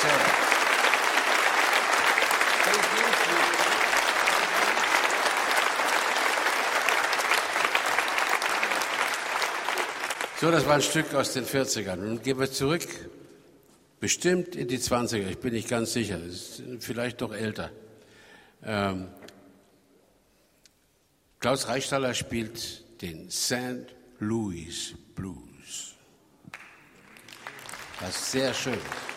sehr. So, das war ein Stück aus den 40ern. Nun gehen wir zurück, bestimmt in die 20er, ich bin nicht ganz sicher, das ist vielleicht doch älter. Klaus Reichstaller spielt den St. Louis Blues. Das ist sehr schön.